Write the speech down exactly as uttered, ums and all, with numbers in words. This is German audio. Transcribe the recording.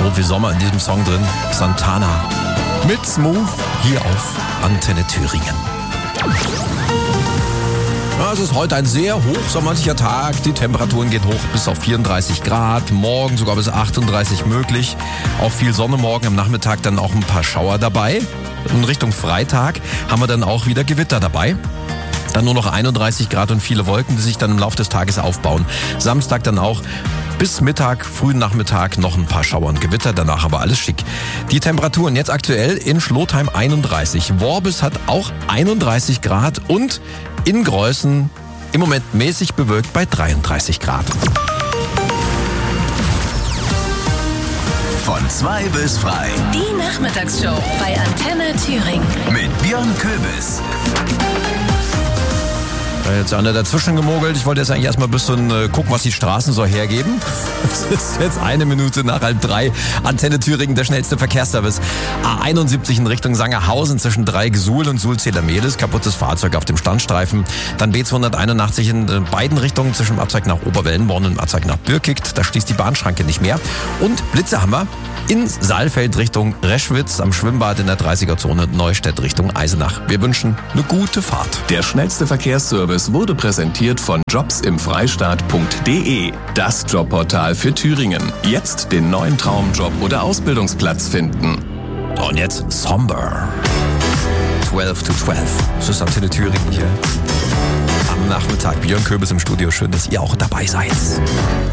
So viel Sommer in diesem Song drin. Santana mit Smooth hier auf Antenne Thüringen. Ja, es ist heute ein sehr hochsommerlicher Tag. Die Temperaturen gehen hoch bis auf vierunddreißig Grad. Morgen sogar bis achtunddreißig möglich. Auch viel Sonne morgen, am Nachmittag dann auch ein paar Schauer dabei. In Richtung Freitag haben wir dann auch wieder Gewitter dabei. Dann nur noch einunddreißig Grad und viele Wolken, die sich dann im Laufe des Tages aufbauen. Samstag dann auch bis Mittag, frühen Nachmittag noch ein paar Schauer und Gewitter, danach aber alles schick. Die Temperaturen jetzt aktuell in Schlotheim einunddreißig. Worbis hat auch einunddreißig Grad und in Greußen im Moment mäßig bewölkt bei dreiunddreißig Grad. Von zwei bis frei. Die Nachmittagsshow bei Antenne Thüringen. Mit Björn Köbis. Jetzt einer dazwischen gemogelt. Ich wollte jetzt eigentlich erstmal ein bisschen äh, gucken, was die Straßen so hergeben. Es ist jetzt eine Minute nach halb drei. Antenne Thüringen, der schnellste Verkehrsservice. A einundsiebzig in Richtung Sangerhausen zwischen Dreieck-Suhl und Suhl-Zählermehdes. Kaputtes Fahrzeug auf dem Standstreifen. Dann B zweihunderteinundachtzig in äh, beiden Richtungen zwischen Abzweig nach Oberwellenborn und Abzweig nach Birkigt. Da schließt die Bahnschranke nicht mehr. Und Blitze haben wir in Saalfeld Richtung Reschwitz, am Schwimmbad in der dreißiger-Zone, Neustädt Richtung Eisenach. Wir wünschen eine gute Fahrt. Der schnellste Verkehrsservice wurde präsentiert von jobsimfreistaat punkt de, das Jobportal für Thüringen. Jetzt den neuen Traumjob oder Ausbildungsplatz finden. Und jetzt Somber. zwölf to zwölf. Das ist Antenne Thüringen hier. Am Nachmittag Björn Köbis im Studio. Schön, dass ihr auch dabei seid.